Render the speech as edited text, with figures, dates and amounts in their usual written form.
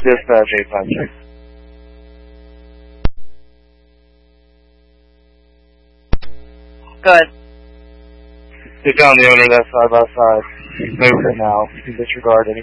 Dispatch 856. Good. They found the owner of that side-by-side. Moved it now. Disregard any